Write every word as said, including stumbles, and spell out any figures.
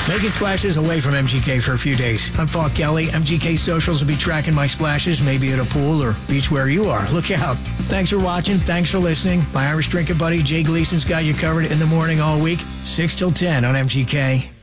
Making splashes away from M G K for a few days. I'm Falk Kelly. M G K Socials will be tracking my splashes, maybe at a pool or beach where you are. Look out. Thanks for watching. Thanks for listening. My Irish drinking buddy, Jay Gleason's got you covered in the morning all week, six till ten on M G K.